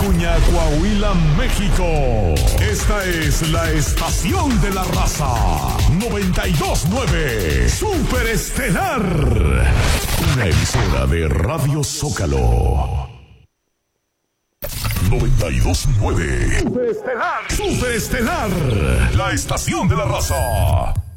Acuña, Coahuila, México. Esta es la estación de la raza. 92.9 Super Estelar. Una emisora de Radio Zócalo. 92.9 Super Estelar. Super Estelar. La estación de la raza.